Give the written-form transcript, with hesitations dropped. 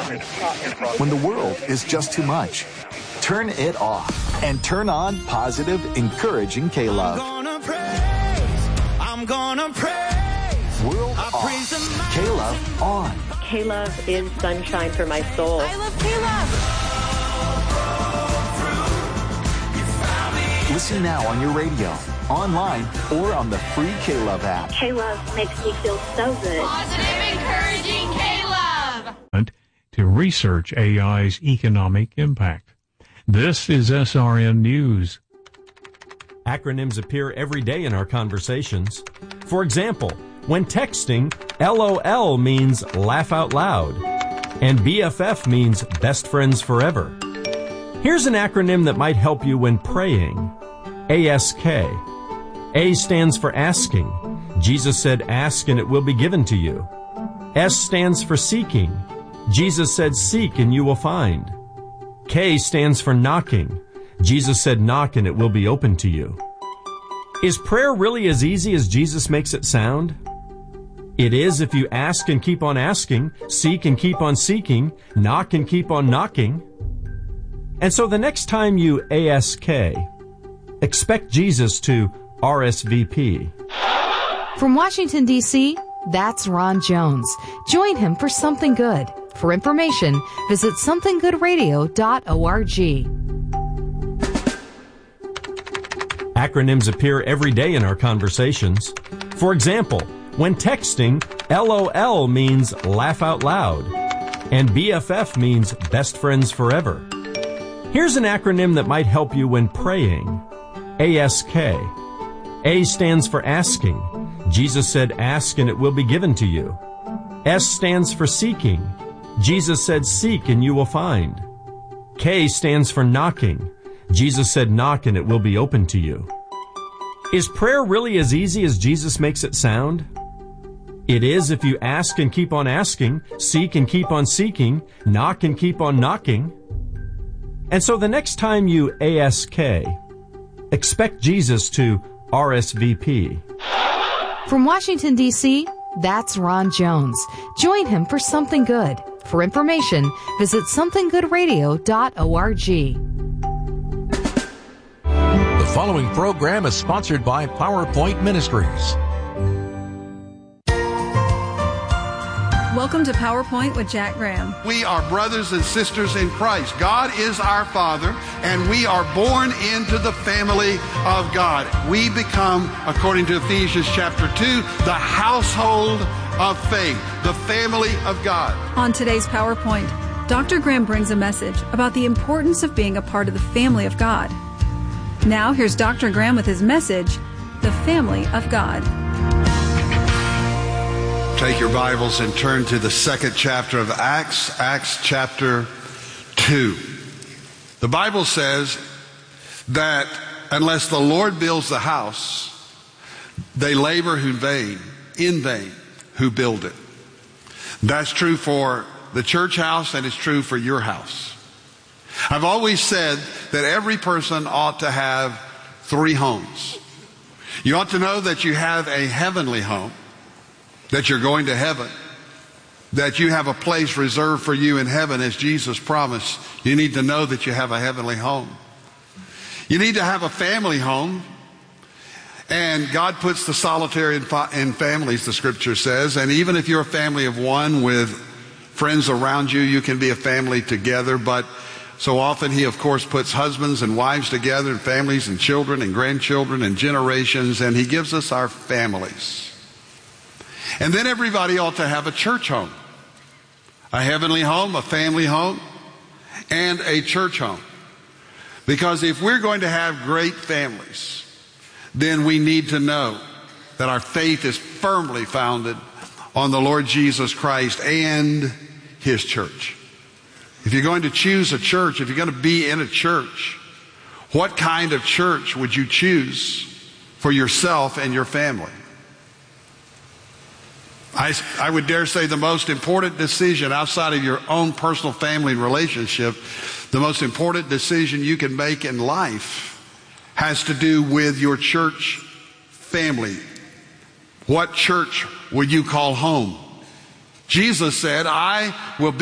When the world is just too much, turn it off and turn on positive, encouraging K-Love. I'm gonna praise. World off. K-Love on. K-Love is sunshine for my soul. I love K-Love. Listen now on your radio, online, or on the free K-Love app. K-Love makes me feel so good. Positive, encouraging K-Love. To research AI's economic impact. This is SRN News. Acronyms appear every day in our conversations. For example, when texting, LOL means laugh out loud, and BFF means best friends forever. Here's an acronym that might help you when praying. ASK. A stands for asking. Jesus said, ask and it will be given to you. S stands for seeking. Jesus said, seek and you will find. K stands for knocking. Jesus said, knock and it will be open to you. Is prayer really as easy as Jesus makes it sound? It is if you ask and keep on asking, seek and keep on seeking, knock and keep on knocking. And so the next time you ASK, expect Jesus to RSVP. From Washington, D.C., that's Ron Jones. Join him for Something Good. For information, visit somethinggoodradio.org. Acronyms appear every day in our conversations. For example, when texting, LOL means laugh out loud, and BFF means best friends forever. Here's an acronym that might help you when praying. ASK. A stands for asking. Jesus said, ask and it will be given to you. S stands for seeking. Jesus said, seek and you will find. K stands for knocking. Jesus said, knock and it will be open to you. Is prayer really as easy as Jesus makes it sound? It is if you ask and keep on asking, seek and keep on seeking, knock and keep on knocking. And so the next time you ASK, expect Jesus to RSVP. From Washington, D.C., that's Ron Jones. Join him for Something Good. For information, visit somethinggoodradio.org. The following program is sponsored by PowerPoint Ministries. Welcome to PowerPoint with Jack Graham. We are brothers and sisters in Christ. God is our Father, and we are born into the family of God. We become, according to Ephesians chapter 2, the household of faith, the family of God. On today's PowerPoint, Dr. Graham brings a message about the importance of being a part of the family of God. Now, here's Dr. Graham with his message, The Family of God. Take your Bibles and turn to the second chapter of Acts, Acts chapter 2. The Bible says that unless the Lord builds the house, they labor in vain who build it. That's true for the church house, and it's true for your house. I've always said that every person ought to have 3 homes. You ought to know that you have a heavenly home, that you're going to heaven, that you have a place reserved for you in heaven as Jesus promised. You need to know that you have a heavenly home. You need to have a family home. And God puts the solitary in families, the scripture says. And even if you're a family of one with friends around you, you can be a family together. But so often He, of course, puts husbands and wives together, and families and children and grandchildren and generations. And He gives us our families. And then everybody ought to have a church home, a heavenly home, a family home, and a church home. Because if we're going to have great families, then we need to know that our faith is firmly founded on the Lord Jesus Christ and His church. If you're going to choose a church, if you're going to be in a church, what kind of church would you choose for yourself and your family? I would dare say the most important decision outside of your own personal family relationship, the most important decision you can make in life has to do with your church family. What church would you call home? Jesus said, I will